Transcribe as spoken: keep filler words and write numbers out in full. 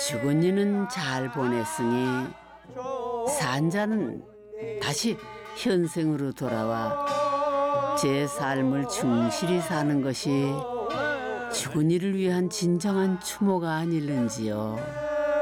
죽은 이는 잘 보냈으니 산자는 다시 현생으로 돌아와 제 삶을 충실히 사는 것이 죽은 이를 위한 진정한 추모가 아닐는지요.